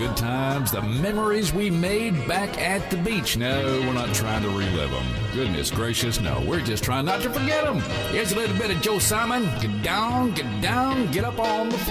good times, the memories we made back at the beach. No, we're not trying to relive them. Goodness gracious, no. We're just trying not to forget them. Here's a little bit of Joe Simon. Get down, get up on the floor.